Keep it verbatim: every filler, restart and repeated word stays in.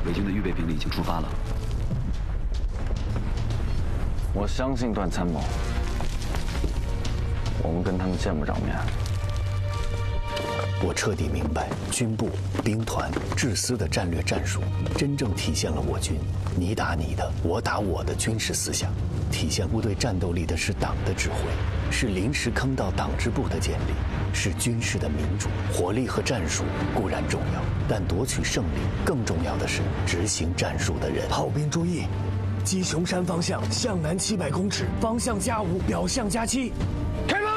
北军的预备兵力已经出发了。 我相信段参谋，我们跟他们见不着面。 我彻底明白军部、兵团、制司的战略战术，真正体现了我军你打你的，我打我的军事思想。体现部队战斗力的是党的指挥，是临时坑道党支部的建立，是军事的民主。火力和战术固然重要，但夺取胜利更重要的是执行战术的人。 炮兵注意，鸡雄山方向向南七百公尺，方向加五，表向加七。